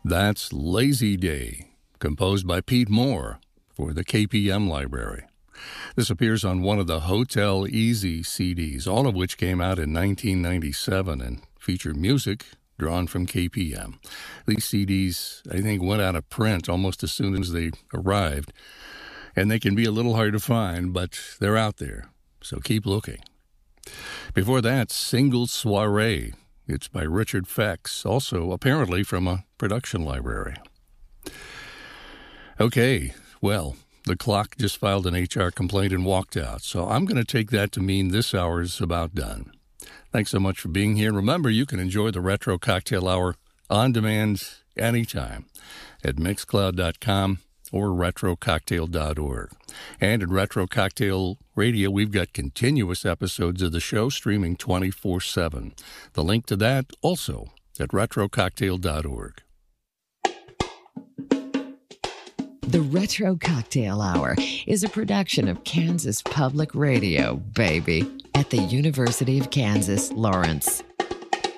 That's Lazy Day, composed by Pete Moore for the KPM library. This appears on one of the Hotel Easy CDs, all of which came out in 1997 and featured music drawn from KPM. These CDs, I think, went out of print almost as soon as they arrived, and they can be a little hard to find, but they're out there, so keep looking. Before that, Single Soiree. It's by Richard Fex, also apparently from a production library. Okay, well, the clock just filed an HR complaint and walked out, so I'm going to take that to mean this hour is about done. Thanks so much for being here. Remember, you can enjoy the Retro Cocktail Hour on demand anytime at Mixcloud.com or RetroCocktail.org. And at Retro Cocktail Radio, we've got continuous episodes of the show streaming 24/7. The link to that also at RetroCocktail.org. The Retro Cocktail Hour is a production of Kansas Public Radio, baby, at the University of Kansas, Lawrence.